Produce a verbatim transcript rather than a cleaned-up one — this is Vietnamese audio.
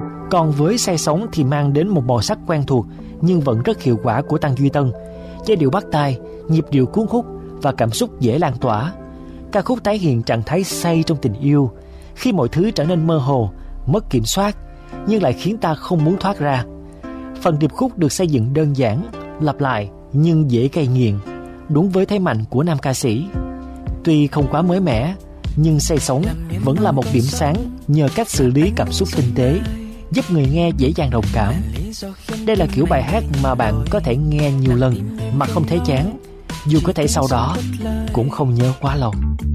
Còn với Say Sóng thì mang đến một màu sắc quen thuộc nhưng vẫn rất hiệu quả của Tăng Duy Tân. Giai điệu bắt tai, nhịp điệu cuốn hút và cảm xúc dễ lan tỏa. Ca khúc tái hiện trạng thái say trong tình yêu, khi mọi thứ trở nên mơ hồ, mất kiểm soát, nhưng lại khiến ta không muốn thoát ra. Phần điệp khúc được xây dựng đơn giản, lặp lại nhưng dễ gây nghiền, đúng với thế mạnh của nam ca sĩ. Tuy không quá mới mẻ, nhưng Say Sóng vẫn là một điểm sáng nhờ cách xử lý cảm xúc tinh tế, giúp người nghe dễ dàng đồng cảm. Đây là kiểu bài hát mà bạn có thể nghe nhiều lần mà không thấy chán, dù có thể sau đó cũng không nhớ quá lâu.